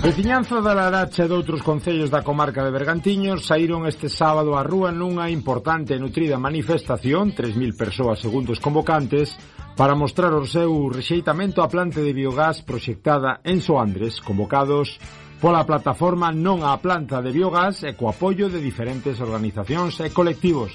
Veciñanza da Laracha e doutros concellos da comarca de Bergantiños saíron este sábado á rúa nunha importante e nutrida manifestación, 3.000 persoas segundo os convocantes, para mostrar o seu rexeitamento á planta de biogás proxectada en Soandres, convocados pola plataforma Non á planta de biogás e co apoio de diferentes organizacións e colectivos.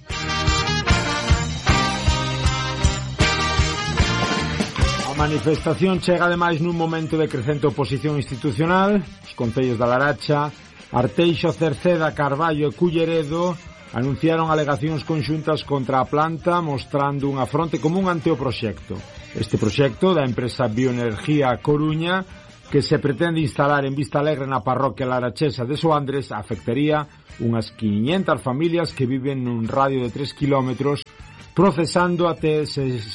A manifestación chega ademais nun momento de crecente oposición institucional. Os concellos da Laracha, Arteixo, Cerceda, Carballo e Culleredo anunciaron alegacións conxuntas contra a planta, mostrando unha fronte común ante o proxecto. Este proxecto da empresa Bioenergía Coruña, que se pretende instalar en Vista Alegre na parroquia larachesa de Soandres, afectaría unhas 500 familias que viven nun radio de 3 kilómetros, procesando até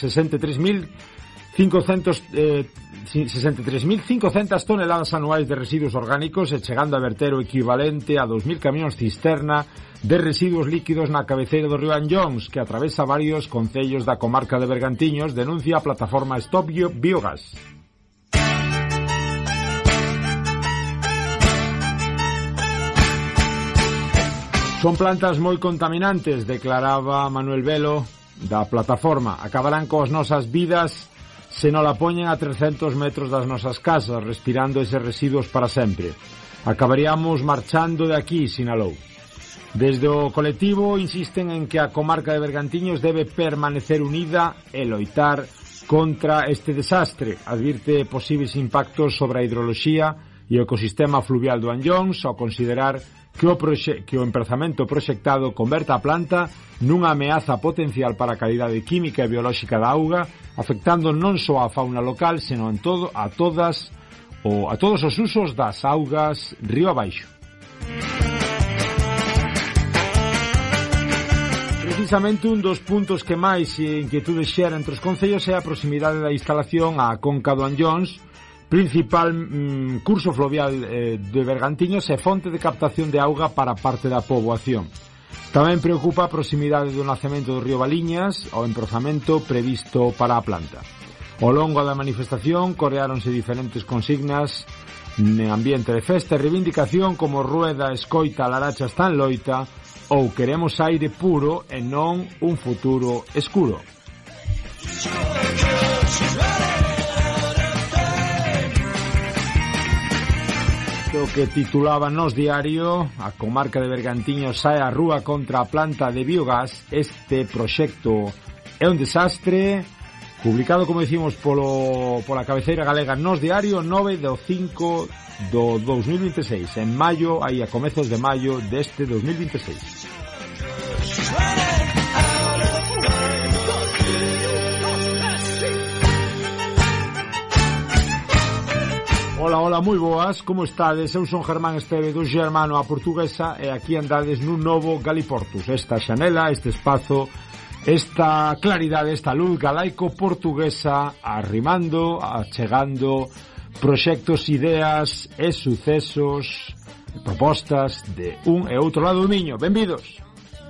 63.500 toneladas anuais de residuos orgánicos e chegando a verter o equivalente a 2.000 camións cisterna de residuos líquidos na cabeceira do río Anllóns, que atravesa varios concellos da comarca de Bergantiños, denuncia a plataforma Stop Biogás. Son plantas moi contaminantes, declaraba Manuel Velo da plataforma. Acabarán coas nosas vidas se non la poñen a 300 metros das nosas casas, respirando eses residuos para sempre. Acabaríamos marchando de aquí, sinalou. Desde o colectivo insisten en que a comarca de Bergantiños debe permanecer unida e loitar contra este desastre. Advirte posibles impactos sobre a hidroloxía e o ecosistema fluvial do Anllóns ao considerar que o emprazamento proxectado converta a planta nunha ameaza potencial para a calidade química e biolóxica da auga, afectando non só a fauna local, senón a todos os usos das augas río abaixo. Precisamente un dos puntos que máis inquietudes xera entre os concellos é a proximidade da instalación á conca do Anllóns, principal curso fluvial de Bergantiños e fonte de captación de auga para parte da poboación. Tamén preocupa a proximidade do nacemento do río Valiñas ao emprazamento previsto para a planta. Ao longo da manifestación coreáronse diferentes consignas en ambiente de festa e reivindicación como Rueda, Escoita, Laracha está en loita ou queremos aire puro e non un futuro escuro. O que titulaba Nos Diario, a comarca de Bergantiños sae á rúa contra a planta de biogás. Este proxecto é un desastre, publicado, como decimos, pola cabeceira galega Nos Diario, 9/5 do 2026, en maio, aí a comezos de maio deste 2026. Hola, moi boas, como estades? Eu son Germán Esteve do Germano a Portuguesa e aquí andades nun novo Galiportus. Esta xanela, este espazo, esta claridade, esta luz galaico-portuguesa arrimando, achegando proxectos, ideas e sucesos, propostas de un e outro lado do Miño. Benvidos!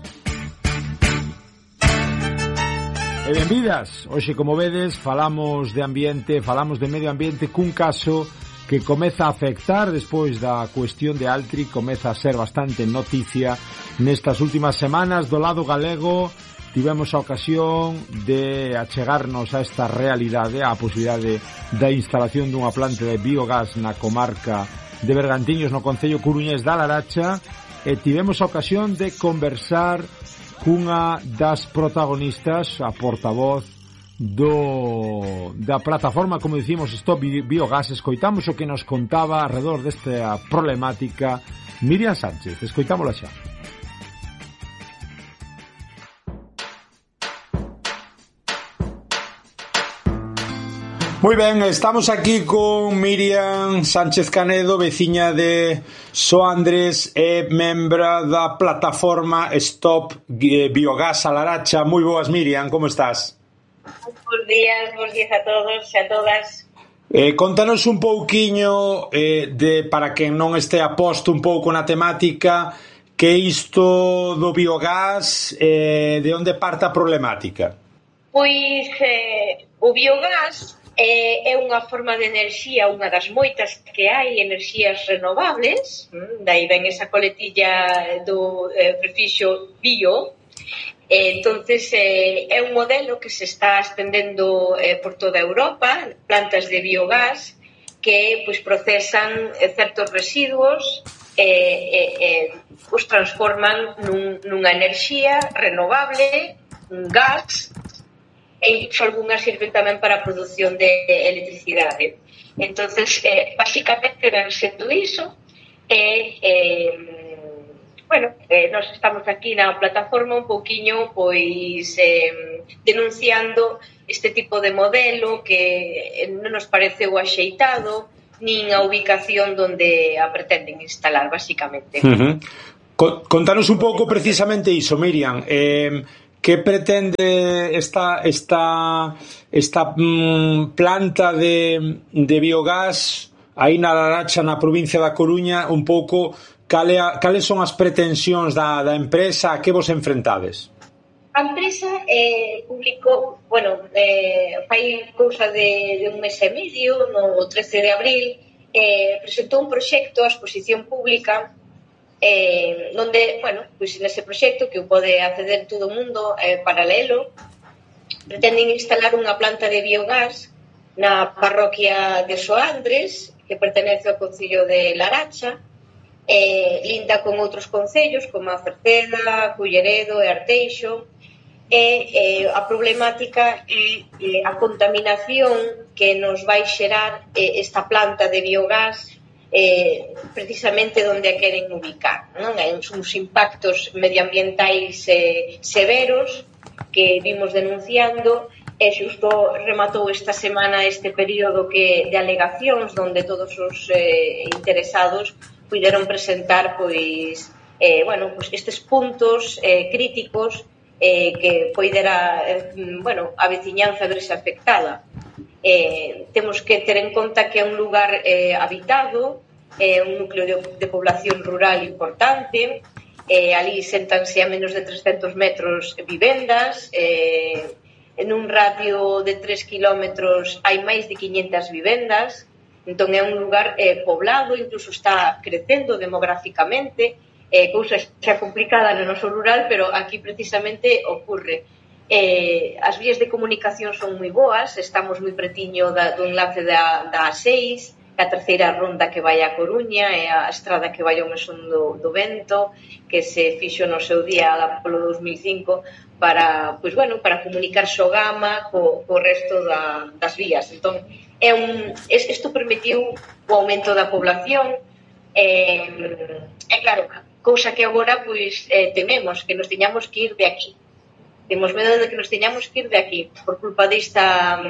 E benvidas! Hoxe, como vedes, falamos de ambiente, falamos de medio ambiente cun caso que comeza a afectar despois da cuestión de Altri, comeza a ser bastante noticia nestas últimas semanas. Do lado galego tivemos a ocasión de achegarnos a esta realidade, a posibilidade da instalación dunha planta de biogás na comarca de Bergantiños, no concello coruñés da Laracha, e tivemos a ocasión de conversar cunha das protagonistas, a portavoz da plataforma, como dicimos, Stop Biogás. Escoitamos o que nos contaba alrededor desta problemática Miriam Sánchez. Escoitámola xa. Moi ben, estamos aquí con Miriam Sánchez Canedo, veciña de Soandres e membra da plataforma Stop Biogás a Laracha. Moi boas, Miriam, como estás? Bos días a todos e a todas. Contanos un pouquiño para quen non este aposto un pouco na temática, que isto do biogás, de onde parte a problemática? Pois o biogás é unha forma de enerxía, unha das moitas que hai, enerxías renovables, daí ven esa coletilla do prefixo bio. Entonces é un modelo que se está estendendo por toda Europa, plantas de biogás que pois procesan certos residuos os transforman nunha enerxía renovable, un gas, e incluso algunhas sirven tamén para a produción de electricidade. Entonces, basicamente, ven sendo iso, nós estamos aquí na plataforma un pouquiño, pois, denunciando este tipo de modelo que non nos pareceu axeitado, nin a ubicación donde a pretenden instalar, basicamente. Contanos un pouco precisamente iso, Miriam. Que pretende esta planta de biogás aí na Laracha, na provincia da Coruña? Un pouco cales son as pretensións da empresa, a que vos enfrentades? A empresa publicou, fai cousa de un mes e medio, no 13 de abril, presentou un proxecto a exposición pública donde, nese proxecto que o pode acceder todo o mundo paralelo, pretenden instalar unha planta de biogás na parroquia de Soandres, que pertenece ao concello de Laracha, linda con outros concellos como a Cerceda, Culleredo e Arteixo, a problemática é a contaminación que nos vai xerar esta planta de biogás precisamente onde a queren ubicar, non? Hai uns impactos medioambientais severos que vimos denunciando, e xusto rematou esta semana este período de alegacións onde todos os interesados puderon presentar estes puntos críticos que poidera a veciñanza verse afectada. Temos que ter en conta que é un lugar habitado, un núcleo de población rural importante, ali séntanse a menos de 300 metros vivendas, en un radio de 3 kilómetros hai máis de 500 vivendas, entón é un lugar poblado, incluso está crecendo demográficamente, cousa xa complicada no noso rural, pero aquí precisamente ocurre. As vías de comunicación son moi boas, estamos moi pretiño do enlace da A6, a terceira ronda que vai a Coruña, e a estrada que vai ao Mesón do Vento, que se fixo no seu día polo 2005 para comunicar Sogama co resto das vías. Entón, isto permitiu o aumento da población, claro, cousa que agora tememos que nos teñamos que ir de aquí. Temos medo de que nos teñamos que ir de aquí por culpa desta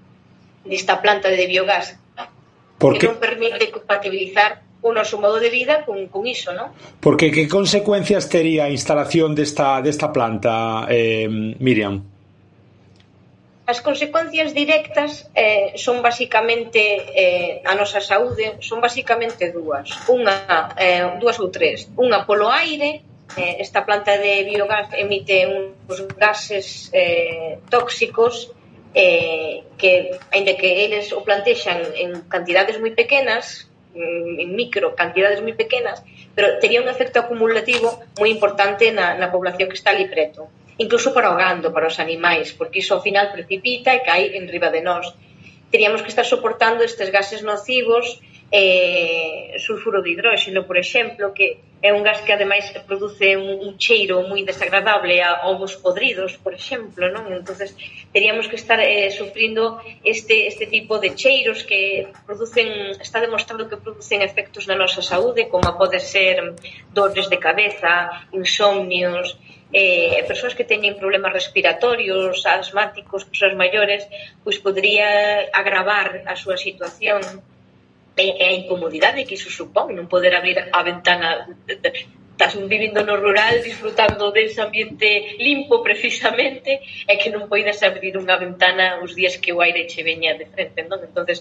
planta de biogás que non permite compatibilizar o noso modo de vida con iso, non? Porque que consecuencias tería a instalación desta planta, Miriam? As consecuencias directas son basicamente a nosa saúde, son basicamente dúas ou tres. Unha polo aire. Esta planta de biogás emite uns gases tóxicos que, aínda que eles o plantexan en cantidades moi pequenas, en micro cantidades moi pequenas, pero tería un efecto acumulativo moi importante na población que está ali preto, incluso para o gando, para os animais, porque iso ao final precipita e cae en riba de nós. Teríamos que estar soportando estes gases nocivos, sulfuro de hidróxeno, por exemplo, que é un gas que ademais produce un cheiro moi desagradable a ovos podridos, por exemplo, non? Entonces, teríamos que estar sufrindo este tipo de cheiros que está demostrado que producen efectos na nosa saúde, como pode ser dores de cabeza, insomnios, persoas que teñen problemas respiratorios, asmáticos, persoas maiores, pois podría agravar a súa situación e a incomodidade que iso supón, non poder abrir a ventana. Estás vivindo no rural, disfrutando dese ambiente limpo precisamente, e que non poidas abrir unha ventana os días que o aire che veña de frente, non? Entonces,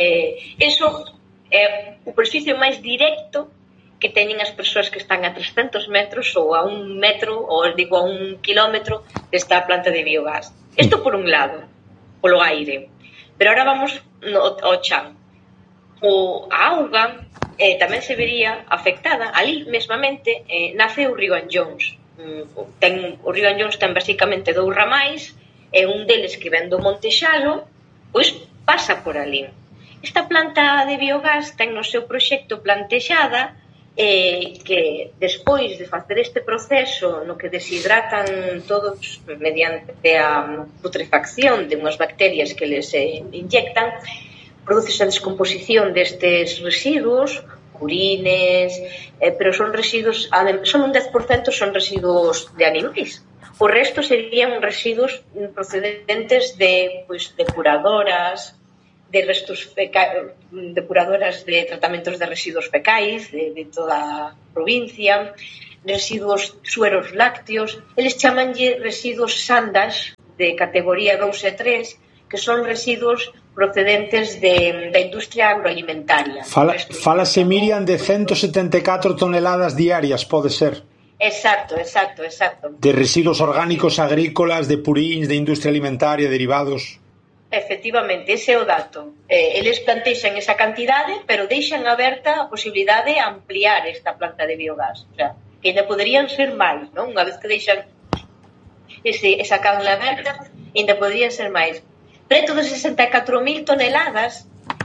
eso é o perjuízo máis directo que teñen as persoas que están a 300 metros ou a 1 metro, ou digo a 1 kilómetro desta planta de biogás. Isto por un lado, polo aire. Pero ahora vamos ao chan. A auga tamén se vería afectada. Ali, mesmamente, nace o río Anllóns. O río Anllóns ten basicamente 2 ramais, e un deles que ven do Monte Xalo, pois pasa por ali. Esta planta de biogás ten no seu proxecto plantexada que despois de facer este proceso no que deshidratan todos mediante a putrefacción de unhas bacterias que les inyectan, produce a descomposición destes residuos, purines, pero son residuos, son un 10% son residuos de animais. O resto serían residuos procedentes de depuradoras, de restos depuradoras de tratamentos de residuos fecais de toda a provincia, residuos sueros lácteos. Eles chamanlle residuos SANDAX de categoría 2 e 3, que son residuos procedentes da industria agroalimentaria. Fálase, Miriam, de 174 toneladas diarias, pode ser? Exacto. De residuos orgánicos agrícolas, de purins, de industria alimentaria, derivados... Efectivamente, ese é o dato. Eles plantexan esa cantidade, pero deixan aberta a posibilidade de ampliar esta planta de biogás. O sea, que ainda poderían ser máis, non? Unha vez que deixan esa canla aberta, ainda poderían ser máis. Preto de 64.000 toneladas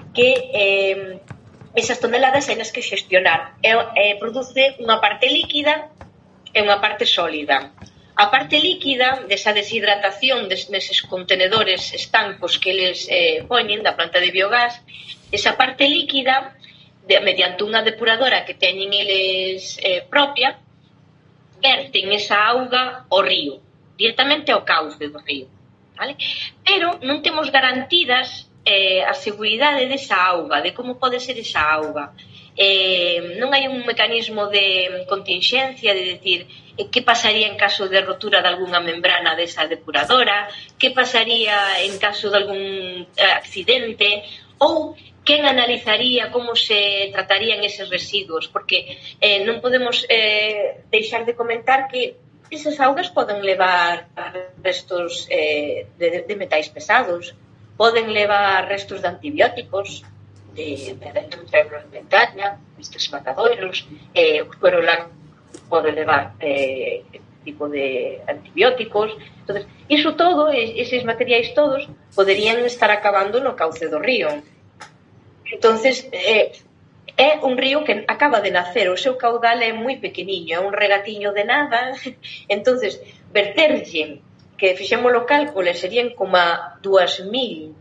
que esas toneladas hai nas que xestionar. Produce unha parte líquida e unha parte sólida. A parte líquida desa deshidratación neses contenedores estancos que eles poñen da planta de biogás, esa parte líquida, mediante unha depuradora que teñen eles propia, verten esa auga ao río, directamente ao cauce do río. Vale? Pero non temos garantidas a seguridade desa auga, de como pode ser esa auga. Non hai un mecanismo de contingencia, de decir que pasaría en caso de rotura de algunha membrana desa depuradora, que pasaría en caso de algún accidente, ou quen analizaría como se tratarían eses residuos, porque non podemos deixar de comentar que esas augas poden levar restos de metais pesados, poden levar restos de antibióticos da industria agroalimentaria, estes matadoiros, o suero lácteo pode levar tipo de antibióticos. Entonces, iso todo, eses materiais todos, poderían estar acabando no cauce do río. Entonces, é un río que acaba de nacer, o seu caudal é moi pequeniño, é un regatiño de nada. Entonces, verterlle, que fixemos o cálculo, serían como 2.000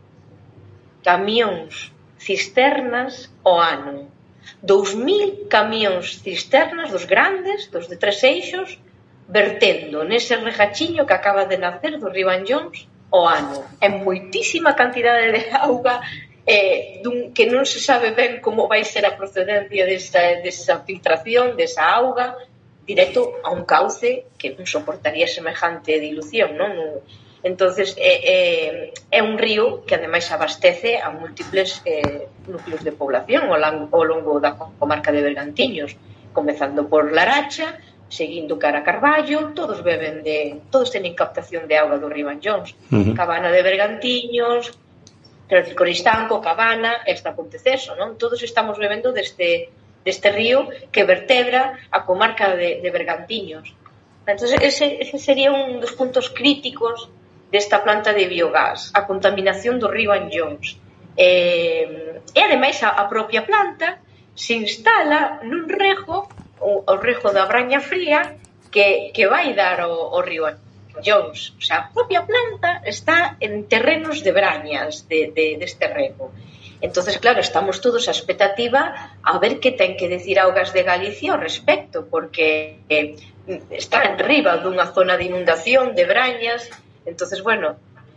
camións cisternas ao ano. 2.000 camións cisternas, dos grandes, dos de 3 eixos, vertendo nese regachiño que acaba de nacer do río Anllóns ao ano. É moitísima cantidade de auga que non se sabe ben como vai ser a procedencia desa filtración, desa auga, directo a un cauce que non soportaría semejante dilución, non? Entonces, é un río que ademais abastece a múltiples núcleos de población ao longo da comarca de Bergantiños, comezando por Laracha, seguindo cara a Carballo, todos teñen captación de auga do río Anllóns. Cabana de Bergantiños, Coristanco, Cabana, esta Ponteceso, non? Todos estamos bebendo deste río que vertebra a comarca de Bergantiños. Entonces, ese sería un dos puntos críticos desta planta de biogás, a contaminación do río Anllóns. E ademais, a propia planta se instala nun rego, o rego da Braña Fría, que vai dar ao río Anllóns. O sea, a propia planta está en terrenos de brañas deste rego. Entonces, claro, estamos todos a expectativa a ver que ten que decir Augas de Galicia ao respecto, porque está en riba dunha zona de inundación, de brañas. Entonces, bueno,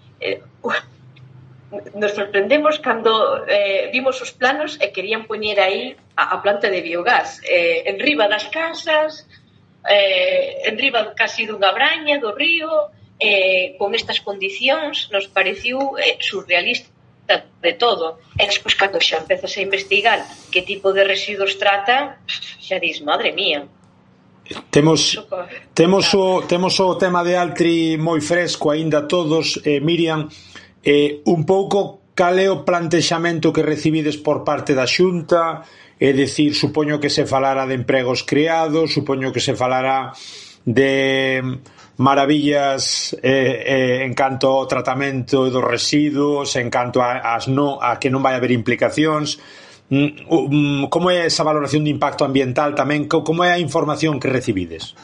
nos sorprendemos cando vimos os planos e querían poñer aí a planta de biogás en riba das casas, en riba casi dunha braña do río, con estas condicións. Nos pareciu surrealista de todo. E despois, cando xa empezas a investigar que tipo de residuos trata, xa dis, madre mía. Temos o tema de Altri moi fresco aínda todos, Miriam, un pouco cal é o plantexamento que recibides por parte da Xunta? É dicir, supoño que se falará de empregos creados, supoño que se falará de maravillas en canto ao tratamento dos residuos, en canto a que non vai haber implicacións. Como é esa valoración de impacto ambiental tamén? Como é a información que recibides?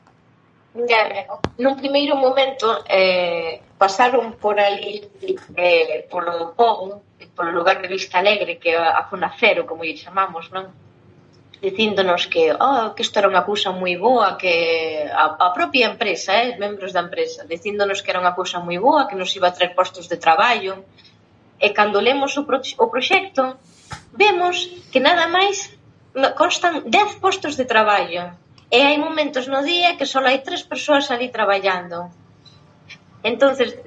Nun primeiro momento pasaron por ali polo pobo, polo lugar de Vista Alegre, que é a zona cero, como lle chamamos, non? Dicíndonos que isto era unha cousa moi boa, que a propia empresa, membros da empresa, dicíndonos que era unha cousa moi boa, que nos iba a traer postos de traballo. E cando lemos o proxecto, vemos que nada máis constan 10 postos de traballo. E hai momentos no día que só hai 3 persoas ali traballando. Entonces,